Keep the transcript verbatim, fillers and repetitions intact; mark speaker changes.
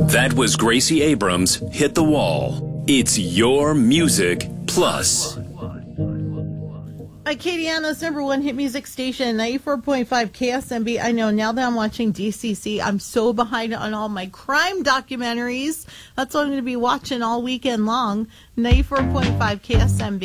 Speaker 1: That was Gracie Abrams, Hit the Wall. It's your music plus.
Speaker 2: Acadiana's number one hit music station, ninety-four point five K S M B. I know, now that I'm watching D C C, I'm so behind on all my crime documentaries. That's what I'm going to be watching all weekend long. ninety-four point five K S M B.